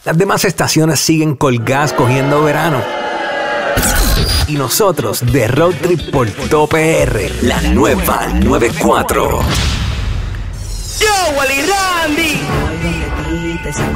Las demás estaciones siguen colgadas cogiendo verano. Y nosotros de Road Trip por Top PR, la nueva 94. Yo, Wally Randy.